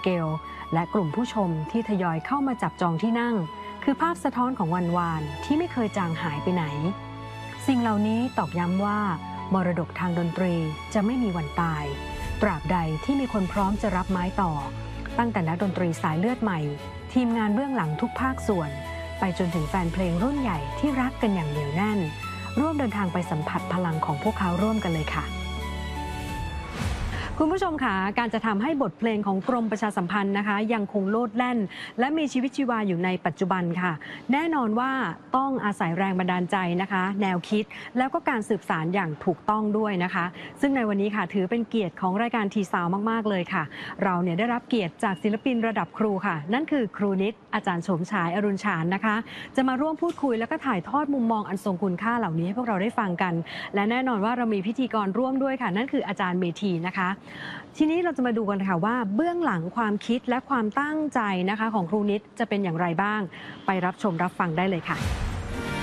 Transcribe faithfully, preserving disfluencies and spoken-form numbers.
เกลและกลุ่มผู้ชมที่ทยอยเข้ามาจับจองที่นั่งคือภาพสะท้อนของวันวานที่ไม่เคยจางหายไปไหนสิ่งเหล่านี้ตอกย้ำว่ามรดกทางดนตรีจะไม่มีวันตายตราบใดที่มีคนพร้อมจะรับไม้ต่อตั้งแต่นักดนตรีสายเลือดใหม่ทีมงานเบื้องหลังทุกภาคส่วนไปจนถึงแฟนเพลงรุ่นใหญ่ที่รักกันอย่างเหนียวแน่นร่วมเดินทางไปสัมผัสพลังของพวกเขาร่วมกันเลยค่ะคุณผู้ชมค่ะการจะทำให้บทเพลงของกรมประชาสัมพันธ์นะคะยังคงโลดแล่นและมีชีวิตชีวาอยู่ในปัจจุบันค่ะแน่นอนว่าต้องอาศัยแรงบันดาลใจนะคะแนวคิดแล้วก็การสืบสานอย่างถูกต้องด้วยนะคะซึ่งในวันนี้ค่ะถือเป็นเกียรติของรายการทีซาวมากๆเลยค่ะเราเนี่ยได้รับเกียรติจากศิลปินระดับครูค่ะนั่นคือครูนิดอาจารย์โฉมฉายอรุณฉานนะคะจะมาร่วมพูดคุยแล้วก็ถ่ายทอดมุมมองอันทรงคุณค่าเหล่านี้ให้พวกเราได้ฟังกันและแน่นอนว่าเรามีพิธีกรร่วมด้วยค่ะนั่นคืออาจารย์เมธีนะคะทีนี้เราจะมาดูกันค่ะว่าเบื้องหลังความคิดและความตั้งใจนะคะของครูนิดจะเป็นอย่างไรบ้างไปรับชมรับฟังได้เลยค่ะ